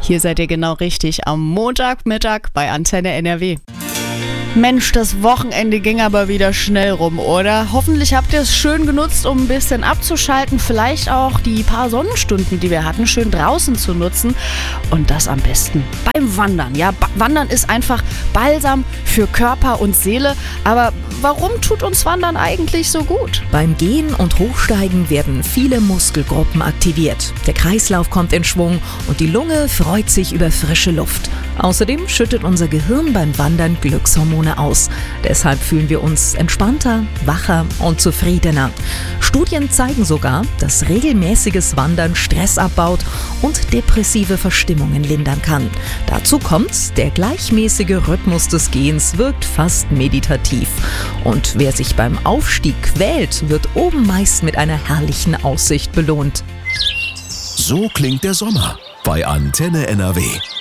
Hier seid ihr genau richtig am Montagmittag bei Antenne NRW. Mensch, das Wochenende ging aber wieder schnell rum, oder? Hoffentlich habt ihr es schön genutzt, um ein bisschen abzuschalten, vielleicht auch die paar Sonnenstunden, die wir hatten, schön draußen zu nutzen und das am besten beim Wandern. Ja, Wandern ist einfach Balsam für Körper und Seele, aber warum tut uns Wandern eigentlich so gut? Beim Gehen und Hochsteigen werden viele Muskelgruppen aktiviert. Der Kreislauf kommt in Schwung und die Lunge freut sich über frische Luft. Außerdem schüttet unser Gehirn beim Wandern Glückshormone aus. Deshalb fühlen wir uns entspannter, wacher und zufriedener. Studien zeigen sogar, dass regelmäßiges Wandern Stress abbaut und depressive Verstimmungen lindern kann. Dazu kommt, der gleichmäßige Rhythmus des Gehens wirkt fast meditativ. Und wer sich beim Aufstieg quält, wird oben meist mit einer herrlichen Aussicht belohnt. So klingt der Sommer bei Antenne NRW.